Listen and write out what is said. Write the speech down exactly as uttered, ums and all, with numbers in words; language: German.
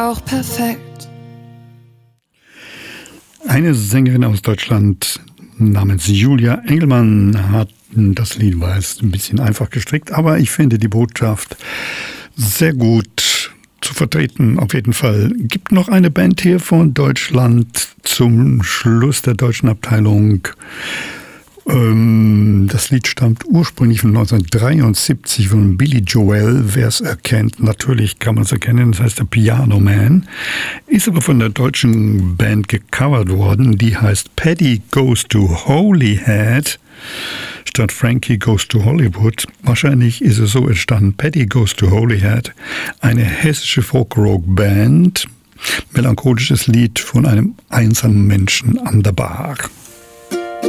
auch perfekt. Eine Sängerin aus Deutschland namens Julia Engelmann hat das Lied, war jetzt ein bisschen einfach gestrickt, aber ich finde die Botschaft sehr gut zu vertreten. Auf jeden Fall gibt noch eine Band hier von Deutschland zum Schluss der deutschen Abteilung. Das Lied stammt ursprünglich von neunzehnhundertdreiundsiebzig von Billy Joel. Wer es erkennt, natürlich kann man es erkennen, das heißt der Piano Man. Ist aber von der deutschen Band gecovert worden, die heißt Paddy Goes to Holyhead statt Frankie Goes to Hollywood. Wahrscheinlich ist es so entstanden, Paddy Goes to Holyhead, eine hessische Folk-Rock-Band. Melancholisches Lied von einem einsamen Menschen an der Bar.